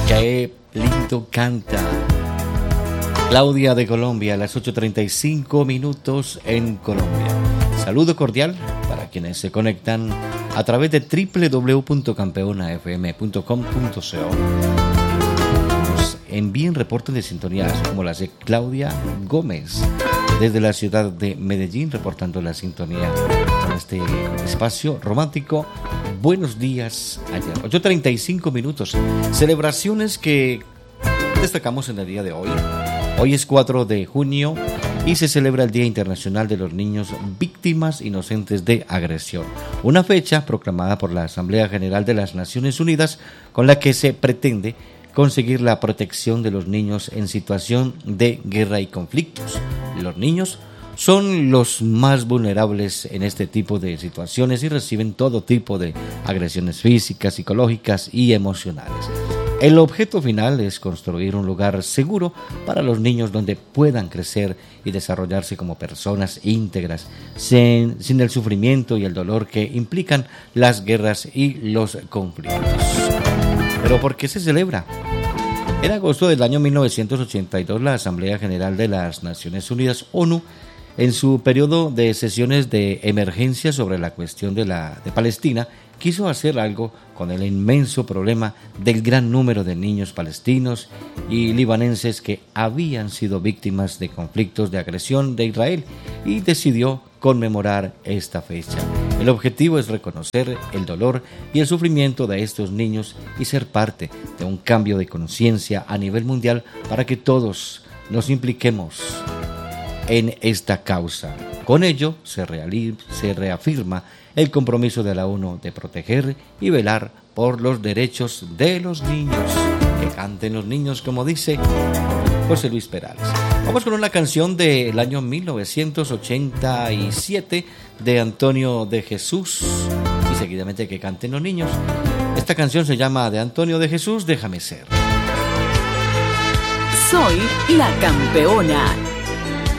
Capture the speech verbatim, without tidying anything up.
Qué lindo canta Claudia de Colombia a las ocho treinta y cinco minutos en Colombia. Saludo cordial para quienes se conectan a través de doble u doble u doble u punto campeona f m punto com punto co. Nos envíen reportes de sintonía como las de Claudia Gómez desde la ciudad de Medellín, reportando la sintonía con este espacio romántico. Buenos días ayer. ocho treinta y cinco minutos. Celebraciones que destacamos en el día de hoy. Hoy es cuatro de junio y se celebra el Día Internacional de los Niños Víctimas Inocentes de Agresión, una fecha proclamada por la Asamblea General de las Naciones Unidas con la que se pretende conseguir la protección de los niños en situación de guerra y conflictos. Los niños son los más vulnerables en este tipo de situaciones y reciben todo tipo de agresiones físicas, psicológicas y emocionales. El objeto final es construir un lugar seguro para los niños donde puedan crecer y desarrollarse como personas íntegras, sin, sin el sufrimiento y el dolor que implican las guerras y los conflictos. ¿Pero por qué se celebra? En agosto del año mil novecientos ochenta y dos, la Asamblea General de las Naciones Unidas, ONU, en su periodo de sesiones de emergencia sobre la cuestión de, la, de Palestina, quiso hacer algo con el inmenso problema del gran número de niños palestinos y libaneses que habían sido víctimas de conflictos de agresión de Israel y decidió conmemorar esta fecha. El objetivo es reconocer el dolor y el sufrimiento de estos niños y ser parte de un cambio de conciencia a nivel mundial para que todos nos impliquemos en esta causa. Con ello se, reali- se reafirma el compromiso de la ONU de proteger y velar por los derechos de los niños. Que canten los niños, como dice José Luis Perales. Vamos con una canción del año mil novecientos ochenta y siete de Antonio de Jesús y seguidamente Que canten los niños. Esta canción se llama de Antonio de Jesús, Déjame ser. Soy la campeona.